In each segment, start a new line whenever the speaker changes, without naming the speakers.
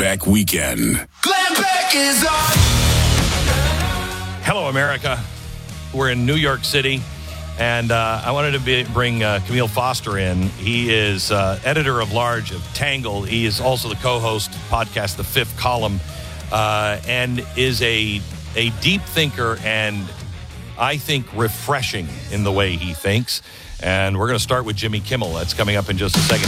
Beck Weekend.
Glenn Beck is on.
Hello, America. We're in New York City, and I wanted to bring Camille Foster in. He is editor of large of Tangle. He is also the co-host podcast The Fifth Column, and is a deep thinker and I think refreshing in the way he thinks. And we're going to start with Jimmy Kimmel. That's coming up in just a second.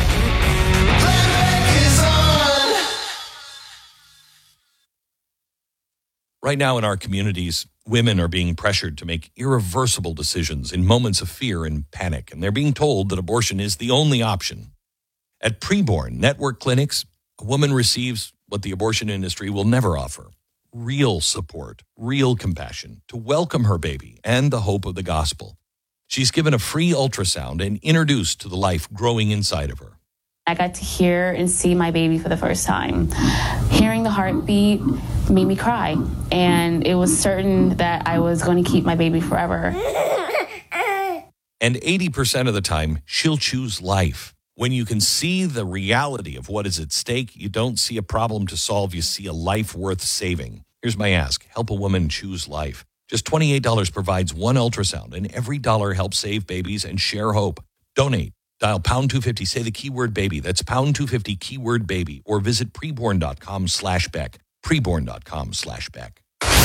Right now in our communities, women are being pressured to make irreversible decisions in moments of fear and panic, and they're being told that abortion is the only option. At Preborn Network Clinics, a woman receives what the abortion industry will never offer: real support, real compassion, to welcome her baby and the hope of the gospel. She's given a free ultrasound and introduced to the life growing inside of her.
I got to hear and see my baby for the first time. Hearing the heartbeat made me cry, and it was certain that I was going to keep my baby forever.
And 80% of the time, she'll choose life. When you can see the reality of what is at stake, you don't see a problem to solve, you see a life worth saving. Here's my ask: help a woman choose life. Just $28 provides one ultrasound, and every dollar helps save babies and share hope. Donate. Dial pound 250, say the keyword baby. That's pound 250, keyword baby. Or visit preborn.com/Beck. Preborn.com/Beck.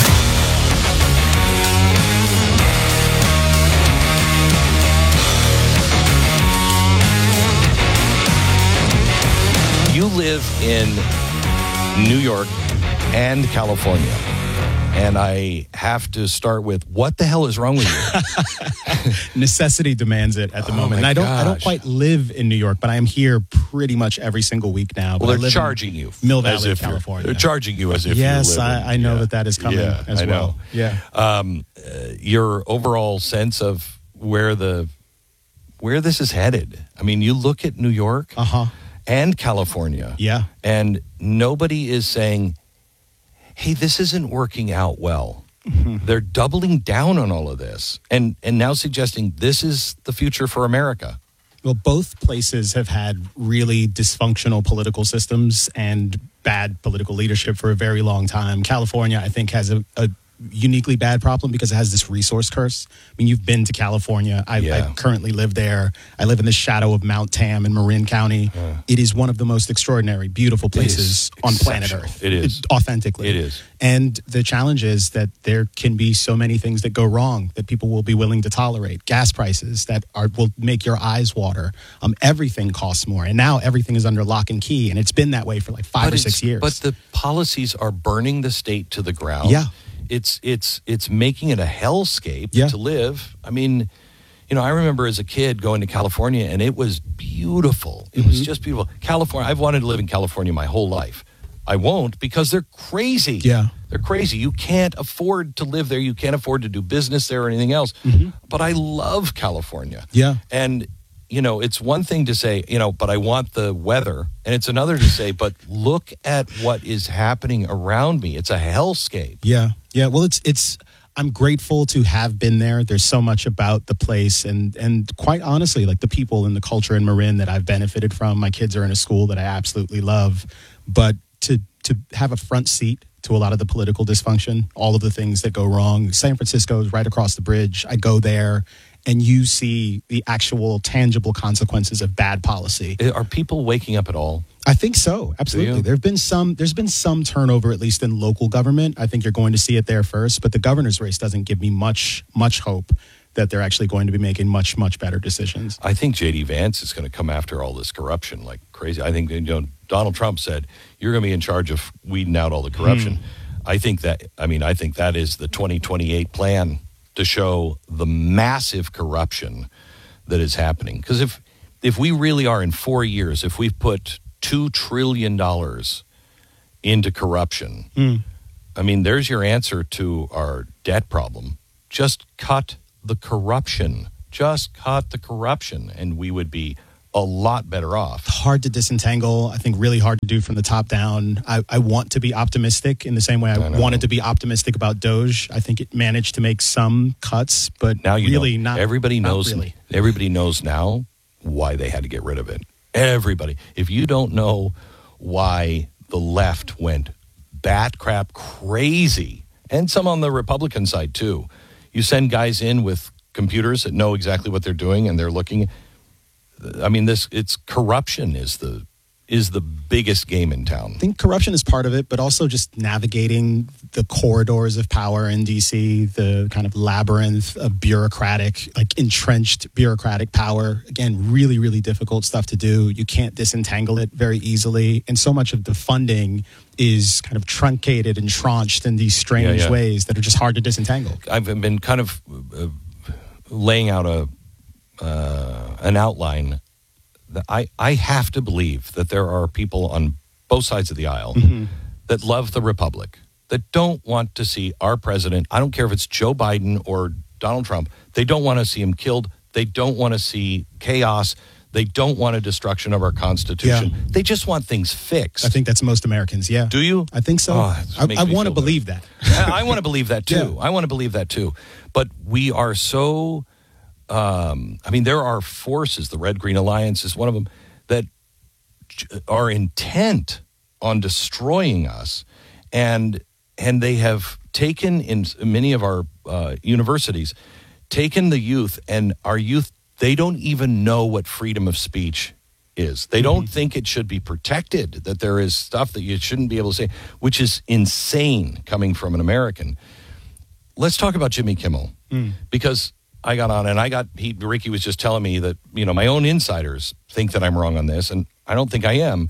You live in New York and California. And I have to start with, what the hell is wrong with you?
Necessity demands it at the moment. And I don't quite live in New York, but I am here pretty much every single week now.
Well, they're charging you.
Mill Valley, California.
They're charging you as if
yes,
you're living.
I know that is coming as
I
well.
Know.
Yeah.
Your overall sense of where this is headed. I mean, you look at New York and California.
Yeah.
And nobody is saying, hey, this isn't working out well. Mm-hmm. They're doubling down on all of this and now suggesting this is the future for America.
Well, both places have had really dysfunctional political systems and bad political leadership for a very long time. California, I think, has a uniquely bad problem because it has this resource curse. I mean, you've been to California. I currently live there. I live in the shadow of Mount Tam in Marin County. It is one of the most extraordinary, beautiful places on planet Earth.
It is.
Authentically.
It is.
And the challenge is that there can be so many things that go wrong that people will be willing to tolerate. Gas prices that will make your eyes water. Everything costs more. And now everything is under lock and key. And it's been that way for like 5 or 6 years.
But the policies are burning the state to the ground.
Yeah.
It's making it a hellscape to live. I mean, I remember as a kid going to California, and it was beautiful. It was just beautiful. California, I've wanted to live in California my whole life. I won't because they're crazy.
Yeah.
They're crazy. You can't afford to live there. You can't afford to do business there or anything else. But I love California.
Yeah.
And it's one thing to say, but I want the weather. And it's another to say, but look at what is happening around me. It's a hellscape.
Yeah. Yeah. Well, I'm grateful to have been there. There's so much about the place and quite honestly, like the people and the culture in Marin that I've benefited from. My kids are in a school that I absolutely love. But to have a front seat to a lot of the political dysfunction, all of the things that go wrong. San Francisco is right across the bridge. I go there. And you see the actual tangible consequences of bad policy.
Are people waking up at all?
I think so. Absolutely. There's been some turnover, at least in local government. I think you're going to see it there first. But the governor's race doesn't give me much hope that they're actually going to be making much better decisions.
I think J.D. Vance is going to come after all this corruption like crazy. I think Donald Trump said, you're going to be in charge of weeding out all the corruption. I think that is the 2028 plan, to show the massive corruption that is happening. Because if we really are in 4 years, if we've put $2 trillion into corruption, I mean, there's your answer to our debt problem. Just cut the corruption. And we would be a lot better off.
Hard to disentangle. I think really hard to do from the top down. I want to be optimistic in the same way I wanted to be optimistic about Doge. I think it managed to make some cuts, but
now
not.
Everybody knows.
Not really.
Everybody knows now why they had to get rid of it. Everybody. If you don't know why the left went bat crap crazy, and some on the Republican side too. You send guys in with computers that know exactly what they're doing, and they're looking. I mean, it's corruption is the biggest game in town.
I think corruption is part of it, but also just navigating the corridors of power in D.C., the kind of labyrinth of bureaucratic, like entrenched bureaucratic power. Again, really, really difficult stuff to do. You can't disentangle it very easily. And so much of the funding is kind of truncated and tranched in these strange ways that are just hard to disentangle.
I've been kind of laying out an outline. I have to believe that there are people on both sides of the aisle that love the republic, that don't want to see our president, I don't care if it's Joe Biden or Donald Trump, they don't want to see him killed. They don't want to see chaos. They don't want a destruction of our Constitution.
Yeah.
They just want things fixed.
I think that's most Americans, yeah.
Do you?
I think so.
Oh,
I want to believe that.
I want to believe that too.
Yeah.
I want to believe that too. But we are so... I mean, there are forces, the Red Green Alliance is one of them, that are intent on destroying us. And they have taken, in many of our universities, taken the youth, and our youth, they don't even know what freedom of speech is. They don't think it should be protected, that there is stuff that you shouldn't be able to say, which is insane coming from an American. Let's talk about Jimmy Kimmel, because... I got on and Ricky was just telling me that, you know, my own insiders think that I'm wrong on this, and I don't think I am.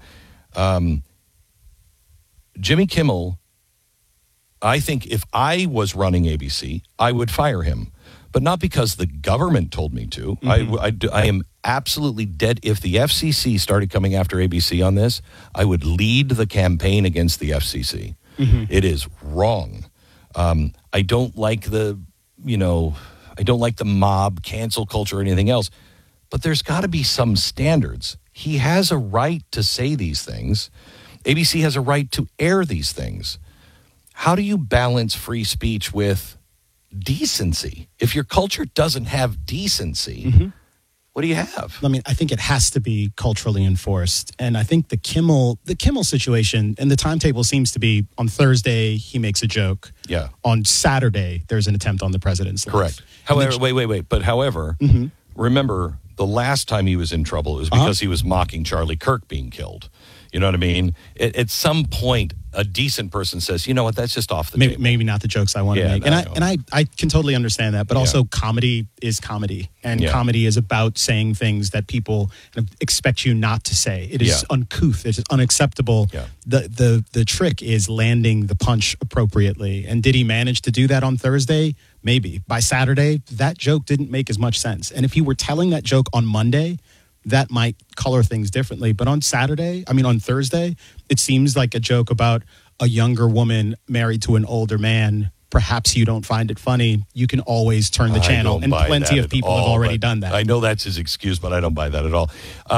Jimmy Kimmel, I think if I was running ABC, I would fire him, but not because the government told me to. I am absolutely dead. If the FCC started coming after ABC on this, I would lead the campaign against the FCC. It is wrong. I don't like I don't like the mob, cancel culture, or anything else. But there's got to be some standards. He has a right to say these things. ABC has a right to air these things. How do you balance free speech with decency? If your culture doesn't have decency, what do you have?
I mean, I think it has to be culturally enforced. And I think the Kimmel situation, and the timetable seems to be on Thursday, he makes a joke.
Yeah.
On Saturday, there's an attempt on the president's life.
Correct. However, wait. But however, remember, the last time he was in trouble, it was because he was mocking Charlie Kirk being killed. You know what I mean? At some point, a decent person says, you know what, that's just off the table.
Maybe not the jokes I want to make. And I can totally understand that. But also comedy is comedy. And comedy is about saying things that people expect you not to say. It is uncouth. It is unacceptable. Yeah. The trick is landing the punch appropriately. And did he manage to do that on Thursday? Maybe. By Saturday, that joke didn't make as much sense. And if he were telling that joke on Monday, that might color things differently. But on Thursday, it seems like a joke about a younger woman married to an older man. Perhaps you don't find it funny. You can always turn the channel. And plenty of people have already done that.
I know that's his excuse, but I don't buy that at all.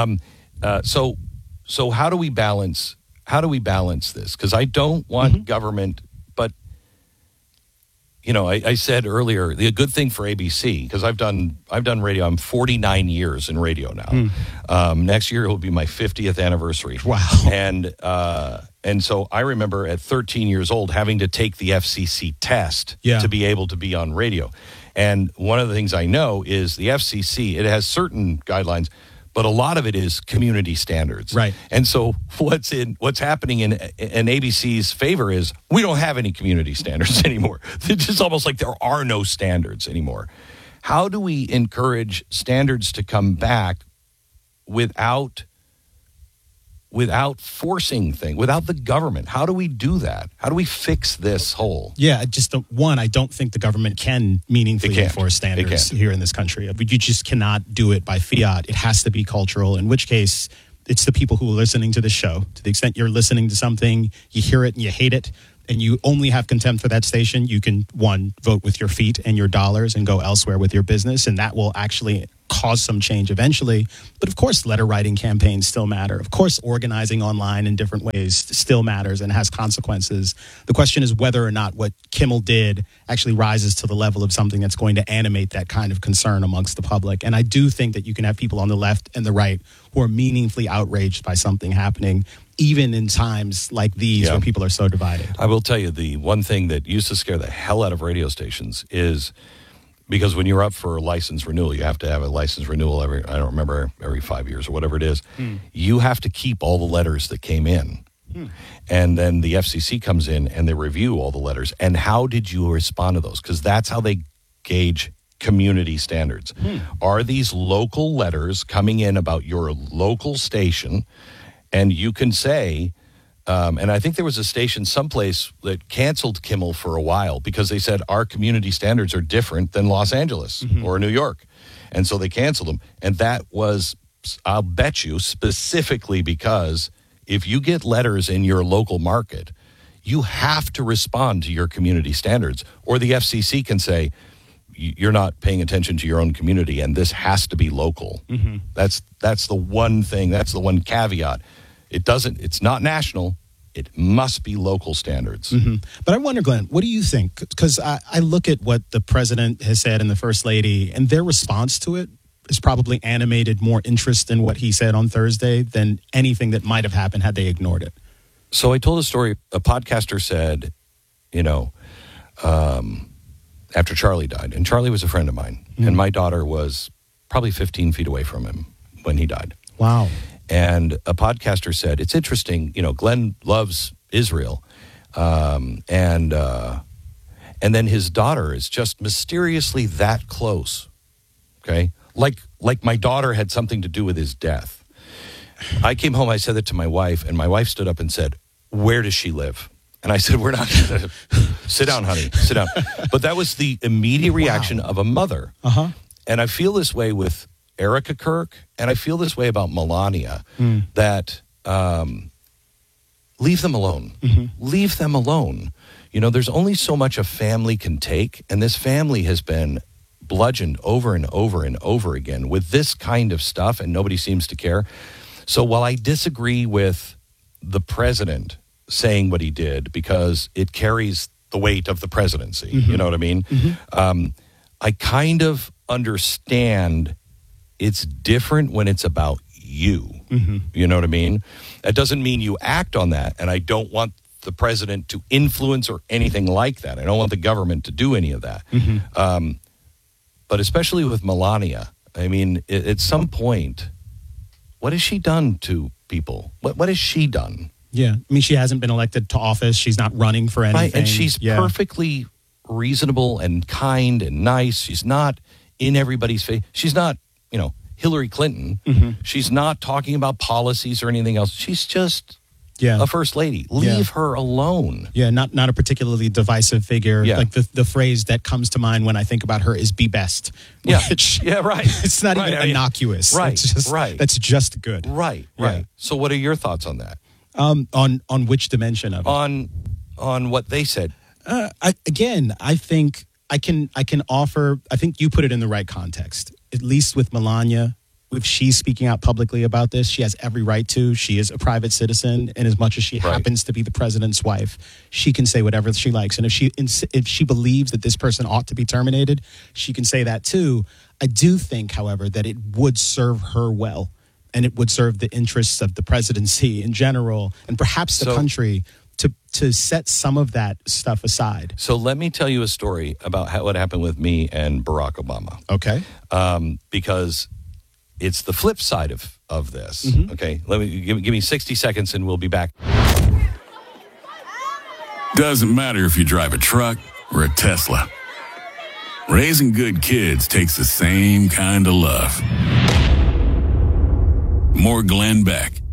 So how do we balance this? Because I don't want government, but you know, I said earlier, the good thing for ABC, because I've done radio. I'm 49 years in radio now. Next year it will be my 50th anniversary.
Wow!
And so I remember at 13 years old having to take the FCC test to be able to be on radio. And one of the things I know is the FCC. It has certain guidelines, but a lot of it is community standards.
Right.
And so what's happening in ABC's favor is we don't have any community standards anymore. It's just almost like there are no standards anymore. How do we encourage standards to come back without forcing things, without the government? How do we do that? How do we fix this hole?
Yeah, I don't think the government can meaningfully enforce standards here in this country. You just cannot do it by fiat. It has to be cultural, in which case it's the people who are listening to this show. To the extent you're listening to something, you hear it and you hate it, and you only have contempt for that station, you can, one, vote with your feet and your dollars and go elsewhere with your business, and that will actually cause some change eventually. But of course, letter writing campaigns still matter. Of course, organizing online in different ways still matters and has consequences. The question is whether or not what Kimmel did actually rises to the level of something that's going to animate that kind of concern amongst the public. And I do think that you can have people on the left and the right who are meaningfully outraged by something happening, even in times like these where people are so divided.
I will tell you, the one thing that used to scare the hell out of radio stations is because when you're up for a license renewal, you have to have a license renewal every 5 years or whatever it is. You have to keep all the letters that came in. And then the FCC comes in and they review all the letters. And how did you respond to those? Because that's how they gauge community standards. Are these local letters coming in about your local station? And you can say, and I think there was a station someplace that canceled Kimmel for a while because they said our community standards are different than Los Angeles or New York. And so they canceled them. And that was, I'll bet you, specifically because if you get letters in your local market, you have to respond to your community standards. Or the FCC can say, you're not paying attention to your own community, and this has to be local. That's the one thing. That's the one caveat. It's not national. It must be local standards.
But I wonder, Glenn, what do you think? Because I look at what the president has said and the first lady, and their response to it has probably animated more interest in what he said on Thursday than anything that might have happened had they ignored it.
So I told a story. A podcaster said, after Charlie died, and Charlie was a friend of mine, and my daughter was probably 15 feet away from him when he died.
Wow.
And a podcaster said, it's interesting, Glenn loves Israel, and then his daughter is just mysteriously that close, okay? Like my daughter had something to do with his death. I came home, I said that to my wife, and my wife stood up and said, where does she live? And I said, we're not going to... Sit down, honey, sit down. But that was the immediate reaction of a mother. And I feel this way with Erica Kirk, and I feel this way about Melania, that leave them alone. Leave them alone. There's only so much a family can take, and this family has been bludgeoned over and over and over again with this kind of stuff, and nobody seems to care. So while I disagree with the president saying what he did, because it carries the weight of the presidency, you know what I mean? I kind of understand it's different when it's about you. You know what I mean? That doesn't mean you act on that, and I don't want the president to influence or anything like that. I don't want the government to do any of that. But especially with Melania, I mean, at some point, what has she done to people? What has she done?
Yeah. I mean, she hasn't been elected to office. She's not running for anything.
Right, and she's perfectly reasonable and kind and nice. She's not in everybody's face. She's not, Hillary Clinton. She's not talking about policies or anything else. She's just a first lady. Leave her alone.
Yeah, not a particularly divisive figure.
Yeah.
Like the phrase that comes to mind when I think about her is "be best." Which,
right.
It's not even innocuous.
Right,
it's just,
right.
That's just good.
Right. So what are your thoughts on that?
On which dimension of it?
On what they said.
I think I can offer. I think you put it in the right context. At least with Melania, if she's speaking out publicly about this, she has every right to. She is a private citizen, and as much as she happens to be the president's wife, she can say whatever she likes. And if she believes that this person ought to be terminated, she can say that too. I do think, however, that it would serve her well, and it would serve the interests of the presidency in general, and perhaps the country, to set some of that stuff aside.
So let me tell you a story about what happened with me and Barack Obama.
Okay.
Because it's the flip side of this. Okay, let me give me 60 seconds and we'll be back.
Doesn't matter if you drive a truck or a Tesla. Raising good kids takes the same kind of love. More Glenn Beck